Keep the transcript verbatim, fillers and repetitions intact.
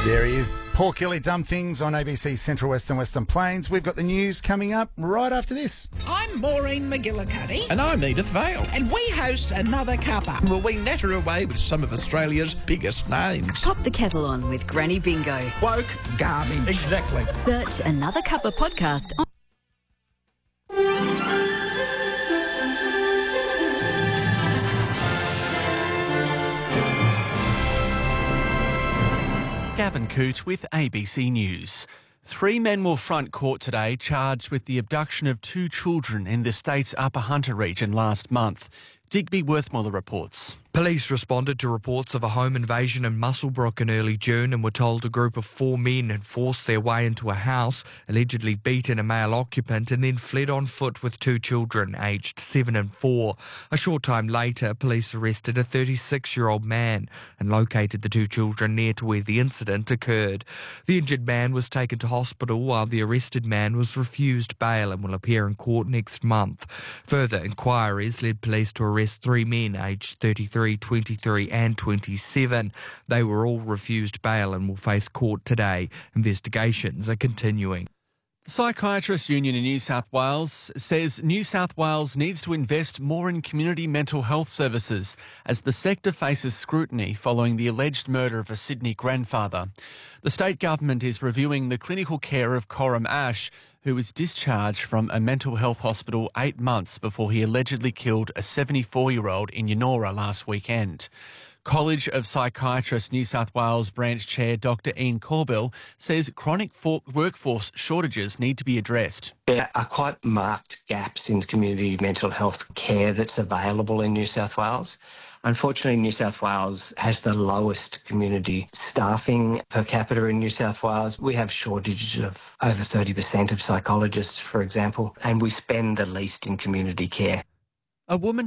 There he is, Paul Kelly, Dumb Things on A B C Central Western Western Plains. We've got the news coming up right after this. I'm Maureen McGillicuddy. And I'm Edith Vale. And we host Another Cuppa. Well, we natter away with some of Australia's biggest names. Pop the kettle on with Granny Bingo. Woke garbage. Exactly. Search Another Cuppa podcast on Gavin Coote with A B C News. Three men will front court today charged with the abduction of two children in the state's Upper Hunter region last month. Digby Worthmuller reports. Police responded to reports of a home invasion in Muswellbrook in early June and were told a group of four men had forced their way into a house, allegedly beaten a male occupant and then fled on foot with two children aged seven and four. A short time later, police arrested a thirty-six-year-old man and located the two children near to where the incident occurred. The injured man was taken to hospital while the arrested man was refused bail and will appear in court next month. Further inquiries led police to arrest three men aged thirty-three, twenty-three and twenty-seven. They were all refused bail and will face court today. Investigations are continuing. The Psychiatrists Union in New South Wales says New South Wales needs to invest more in community mental health services as the sector faces scrutiny following the alleged murder of a Sydney grandfather. The state government is reviewing the clinical care of Coram Ash, who was discharged from a mental health hospital eight months before he allegedly killed a seventy-four-year-old in Yennora last weekend. College of Psychiatrists New South Wales Branch Chair Doctor Ian Corbell says chronic for- workforce shortages need to be addressed. There are quite marked gaps in community mental health care that's available in New South Wales. Unfortunately, New South Wales has the lowest community staffing per capita in New South Wales. We have shortages of over thirty percent of psychologists, for example, and we spend the least in community care. A woman